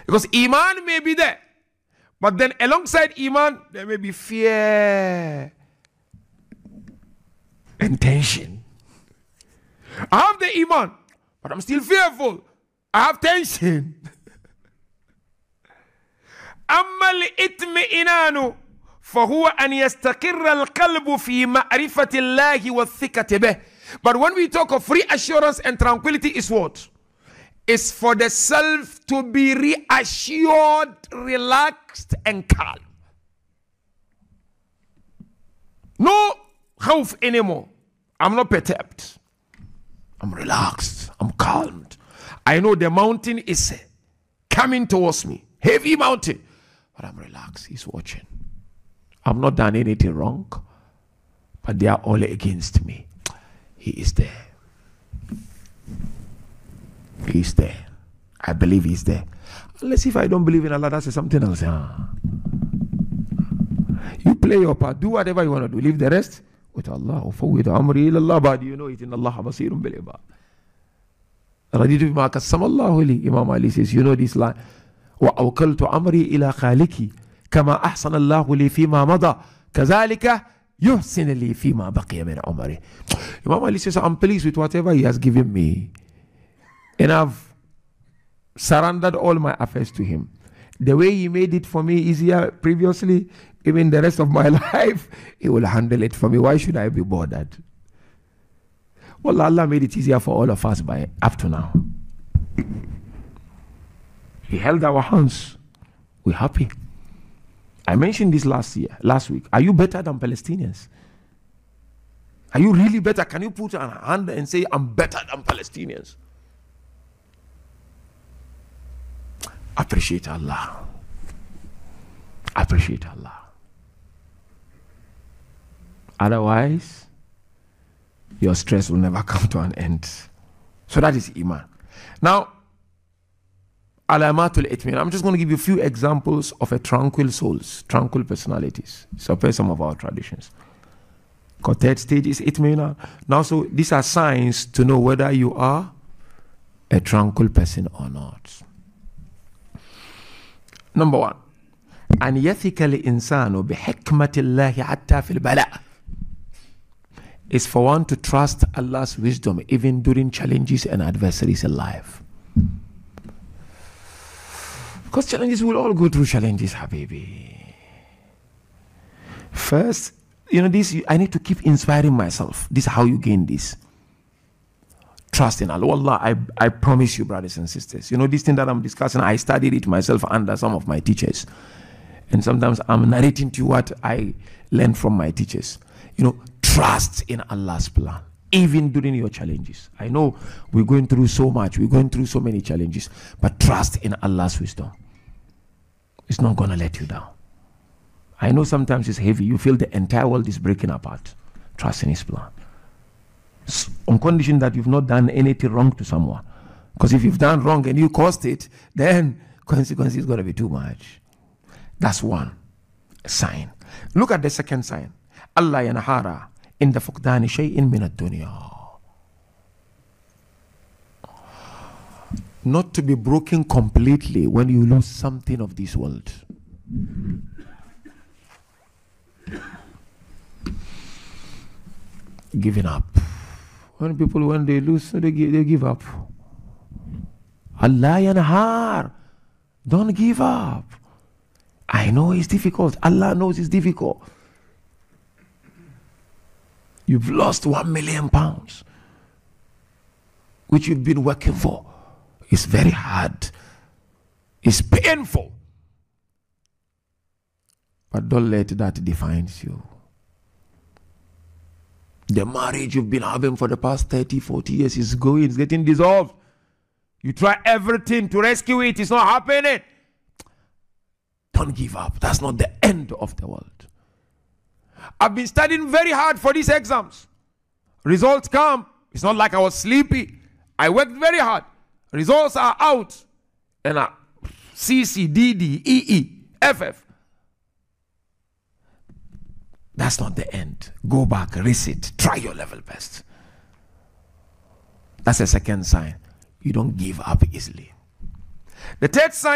Because Iman may be there, but then alongside Iman, there may be fear and tension. I have the Iman, but I'm still fearful. I have tension. أما الإطمئنان فهو أن يستقر القلب في معرفة الله والثقة به. But when we talk of reassurance and tranquility, is what? It's for the self to be reassured, relaxed, and calm. No khawf anymore. I'm not perturbed. I'm relaxed. I'm calmed. I know the mountain is coming towards me. Heavy mountain. But I'm relaxed. He's watching. I've not done anything wrong. But they are all against me. He is there. He's there. I believe he's there. Unless if I don't believe in Allah, that's something else. You play your part. Do whatever you want to do. Leave the rest with Allah. وَفَوِّضْ أَمْرِي إِلَى اللَّهِ. But you know it in Allah بَصِيرٌ بِالْعِبَادِ. رَضِيتُ بِمَا قَسَّمَ اللَّهُ لِي. Imam Ali says, you know this line. وَأَوْكَلْتُ أَمْرِي إِلَى خَالِكِ كَمَا أَحْسَنَ اللَّهُ لِي فِي مَا مَضَى كَذَلِكَ يُحْسِنُ لِي فِي مَا بَقِيَ مِنْ عُمَرِهِ. Imam Ali says, I'm pleased with whatever he has given me. And I've surrendered all my affairs to him. The way he made it for me easier previously, even the rest of my life, he will handle it for me. Why should I be bothered? Well, Allah made it easier for all of us by up to now. He held our hands. We're happy. I mentioned this last week. Are you better than Palestinians? Are you really better? Can you put a hand and say, I'm better than Palestinians? Appreciate Allah. Appreciate Allah. Otherwise, your stress will never come to an end. So that is Iman. Now, Alamatul Itmin. I'm just going to give you a few examples of a tranquil souls, tranquil personalities. So some of our traditions. Third stage is Itmina. Now, so these are signs to know whether you are a tranquil person or not. Number one, أن يثق الإنسان بحكمة الله حتى في البلاء. Is for one to trust Allah's wisdom even during challenges and adversaries in life. Because challenges, will all go through challenges, Habibi. First, this, I need to keep inspiring myself. This is how you gain this. Trust in Allah. Wallah, I promise you, brothers and sisters. This thing that I'm discussing, I studied it myself under some of my teachers. And sometimes I'm narrating to you what I learned from my teachers. Trust in Allah's plan, even during your challenges. I know we're going through so much. We're going through so many challenges. But trust in Allah's wisdom. It's not going to let you down. I know sometimes it's heavy. You feel the entire world is breaking apart. Trust in His plan. On condition that you've not done anything wrong to someone. Because if you've done wrong and you caused it, then consequence is going to be too much. That's one sign. Look at the second sign. Allah yanahara inda fuqdani shay'in min ad-dunya. Not to be broken completely when you lose something of this world. Giving up. When they lose, they give up. Allah yanhar. Don't give up. I know it's difficult. Allah knows it's difficult. You've lost £1 million, which you've been working for. It's very hard. It's painful. But don't let that define you. The marriage you've been having for the past 30, 40 years is getting dissolved. You try everything to rescue it. It's not happening. Don't give up. That's not the end of the world. I've been studying very hard for these exams. Results come. It's not like I was sleepy. I worked very hard. Results are out. And CC, DD, EE, FF. That's not the end. Go back, resit, try your level best. That's the second sign. You don't give up easily. The third sign